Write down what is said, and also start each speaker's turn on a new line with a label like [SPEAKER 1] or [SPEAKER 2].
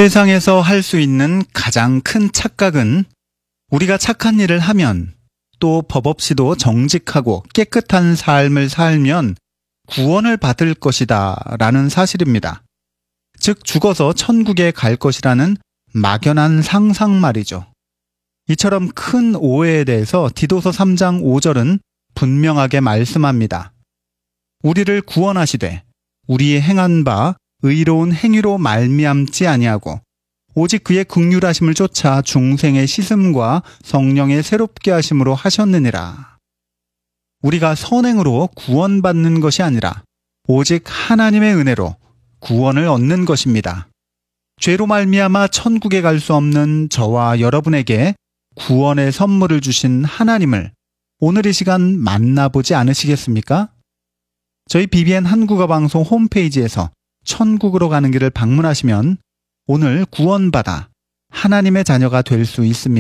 [SPEAKER 1] 세상에서 할 수 있는 가장 큰 착각은 우리가 착한 일을 하면 또 법 없이도 정직하고 깨끗한 삶을 살면 구원을 받을 것이다 라는 사실입니다. 즉 죽어서 천국에 갈 것이라는 막연한 상상 말이죠. 이처럼 큰 오해에 대해서 디도서 3장 5절은 분명하게 말씀합니다. 우리를 구원하시되 우리의 행한 바 의로운 행위로 말미암지 아니하고 오직 그의 긍휼하심을 쫓아 중생의 씻음과 성령의 새롭게 하심으로 하셨느니라. 우리가 선행으로 구원받는 것이 아니라 오직 하나님의 은혜로 구원을 얻는 것입니다. 죄로 말미암아 천국에 갈 수 없는 저와 여러분에게 구원의 선물을 주신 하나님을 오늘 이 시간 만나보지 않으시겠습니까? 저희 BBN 한국어 방송 홈페이지에서 천국으로 가는 길을 방문하시면 오늘 구원받아 하나님의 자녀가 될 수 있습니다.